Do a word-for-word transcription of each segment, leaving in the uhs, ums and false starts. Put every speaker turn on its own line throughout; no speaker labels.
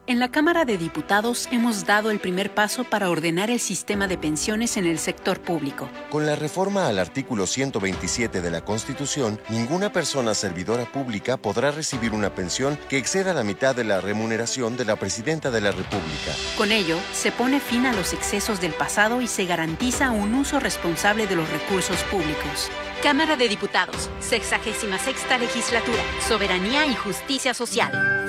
En la Cámara de Diputados hemos dado el primer paso para ordenar el sistema de pensiones en el sector público.
Con la reforma al artículo ciento veintisiete de la Constitución, ninguna persona servidora pública podrá recibir una pensión que exceda la mitad de la remuneración de la Presidenta de la República.
Con ello, se pone fin a los excesos del pasado y se garantiza un uso responsable de los recursos públicos.
Cámara de Diputados, sexagésima sexta legislatura, Soberanía y Justicia Social.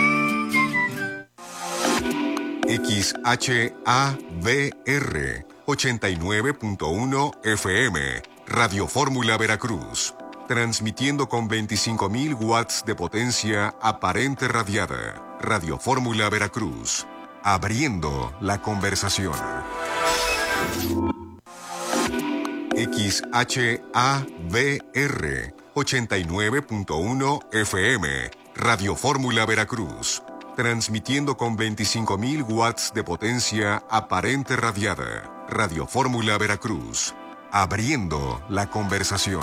X H A V R ochenta y nueve punto uno F M, Radio Fórmula Veracruz, transmitiendo con veinticinco mil watts de potencia aparente radiada. Radio Fórmula Veracruz, abriendo la conversación. X H A V R ochenta y nueve punto uno F M, Radio Fórmula Veracruz, transmitiendo con veinticinco mil watts de potencia aparente radiada. Radio Fórmula Veracruz, abriendo la conversación.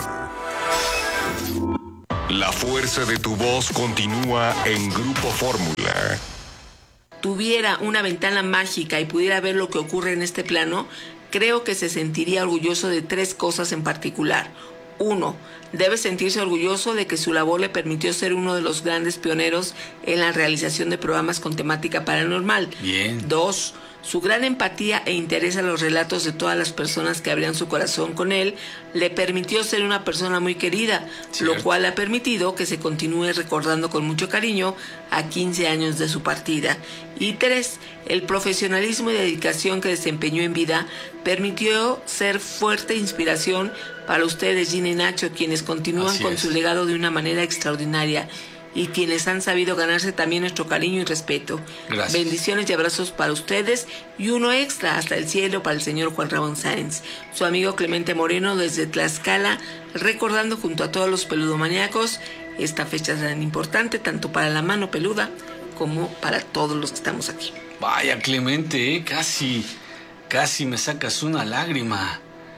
La fuerza de tu voz continúa en Grupo Fórmula.
Tuviera una ventana mágica y pudiera ver lo que ocurre en este plano, creo que se sentiría orgulloso de tres cosas en particular. Uno, debe sentirse orgulloso de que su labor le permitió ser uno de los grandes pioneros en la realización de programas con temática paranormal.
Bien.
Dos, su gran empatía e interés a los relatos de todas las personas que abrían su corazón con él le permitió ser una persona muy querida,
Cierto.
lo cual ha permitido que se continúe recordando con mucho cariño a quince años de su partida. Y tres, el profesionalismo y dedicación que desempeñó en vida permitió ser fuerte inspiración para ustedes, Gina y Nacho, quienes continúan
Así
con
es.
su legado de una manera extraordinaria y quienes han sabido ganarse también nuestro cariño y respeto.
Gracias.
Bendiciones y abrazos para ustedes y uno extra hasta el cielo para el señor Juan Ramón Sáenz, su amigo Clemente Moreno desde Tlaxcala, recordando junto a todos los peludomaníacos esta fecha tan importante tanto para la mano peluda como para todos los que estamos aquí.
Vaya, Clemente, ¿eh? casi, casi me sacas una lágrima.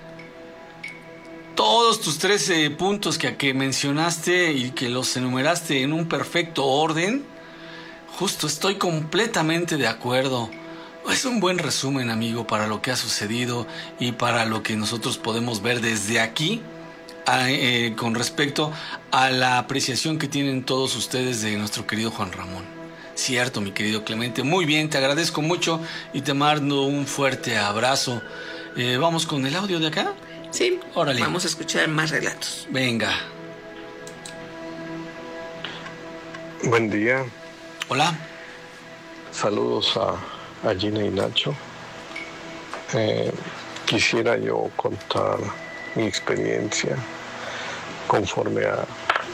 Todos tus trece puntos que, que mencionaste y que los enumeraste en un perfecto orden, justo estoy completamente de acuerdo. Es un buen resumen, amigo, para lo que ha sucedido y para lo que nosotros podemos ver desde aquí a, eh, con respecto a la apreciación que tienen todos ustedes de nuestro querido Juan Ramón. Cierto, mi querido Clemente. Muy bien, te agradezco mucho y te mando un fuerte abrazo. Eh, ¿Vamos con el audio de acá?
Sí,
Órale.
Vamos a escuchar más relatos.
Venga.
Buen día.
Hola.
Saludos a, a Gina y Nacho. Eh, quisiera yo contar mi experiencia conforme a,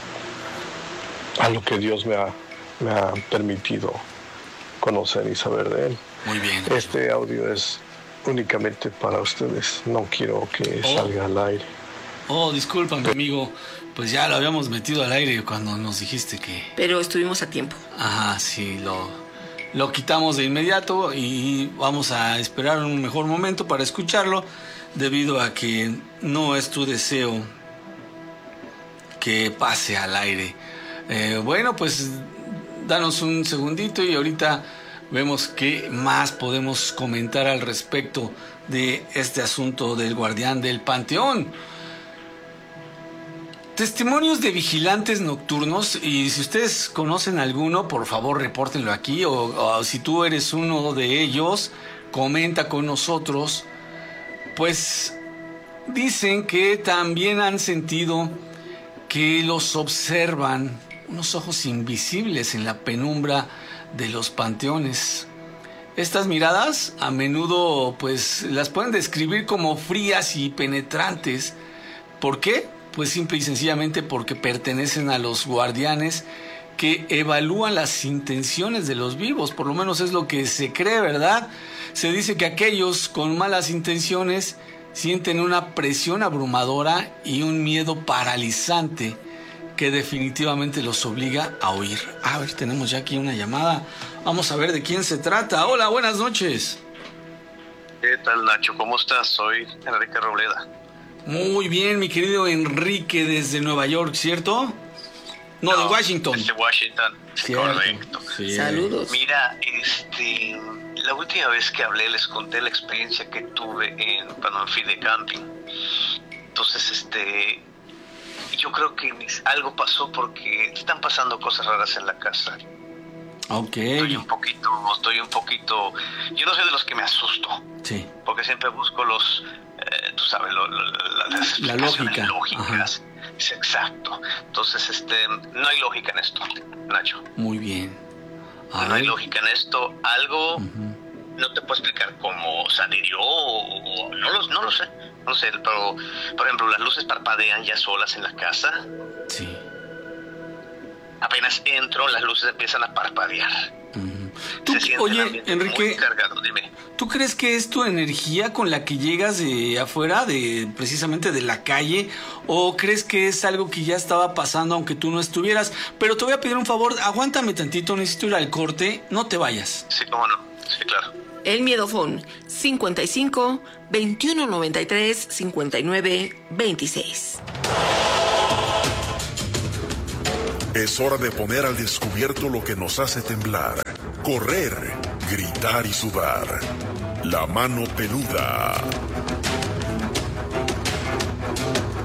a lo que Dios me ha, me ha permitido conocer y saber de Él.
Muy bien.
Este audio es únicamente para ustedes. No quiero que
Oh.
salga al aire.
Oh, discúlpame, amigo. Pues ya lo habíamos metido al aire cuando nos dijiste que...
Pero estuvimos a tiempo.
Ajá, sí, lo, lo quitamos de inmediato y vamos a esperar un mejor momento para escucharlo, debido a que no es tu deseo que pase al aire. Eh, bueno, pues danos un segundito y ahorita vemos qué más podemos comentar al respecto de este asunto del guardián del Panteón. Testimonios de vigilantes nocturnos, y si ustedes conocen alguno, por favor repórtenlo aquí, o, o si tú eres uno de ellos, comenta con nosotros. Pues dicen que también han sentido que los observan unos ojos invisibles en la penumbra de los panteones. Estas miradas a menudo pues las pueden describir como frías y penetrantes. ¿Por qué? Pues simple y sencillamente porque pertenecen a los guardianes que evalúan las intenciones de los vivos. Por lo menos es lo que se cree, ¿verdad? Se dice que aquellos con malas intenciones sienten una presión abrumadora y un miedo paralizante que definitivamente los obliga a huir. A ver, tenemos ya aquí una llamada. Vamos a ver de quién se trata. Hola, buenas noches.
¿Qué tal, Nacho? ¿Cómo estás? Soy Enrique Robleda.
Muy bien, mi querido Enrique, desde Nueva York, ¿cierto? No, de Washington.
Desde Washington.
Cierto.
Correcto.
Sí.
Saludos.
Mira, este, la última vez que hablé les conté la experiencia que tuve en, cuando me fui de camping. Entonces, este, yo creo que mis, algo pasó porque están pasando cosas raras en la casa.
Ok.
Estoy un poquito, estoy un poquito, yo no soy de los que me asusto.
Sí.
Porque siempre busco los, eh, tú sabes, lo, lo, lo, las
La
explicaciones
lógica.
lógicas. Es exacto. Entonces, este, no hay lógica en esto, Nacho.
Muy bien. A
No hay
ver.
lógica en esto. Algo,
Ujú.
no te puedo explicar cómo salió o, o no, lo, no lo sé. No sé, pero, por ejemplo, las luces parpadean ya solas en la casa.
Sí.
Apenas entro, las luces empiezan a parpadear.
Ujú. Tú,
Se siente el
oye,
ambiente
Enrique,
muy cargado. Dime.
¿tú crees que es tu energía con la que llegas de afuera, de precisamente de la calle? ¿O crees que es algo que ya estaba pasando aunque tú no estuvieras? Pero te voy a pedir un favor, aguántame tantito, necesito ir al corte, no te vayas.
Sí, cómo no. Sí, claro.
El Miedofón, cincuenta y cinco, veintiuno noventa y tres, cincuenta y nueve, veintiséis.
Es hora de poner al descubierto lo que nos hace temblar, correr, gritar y sudar. La mano peluda.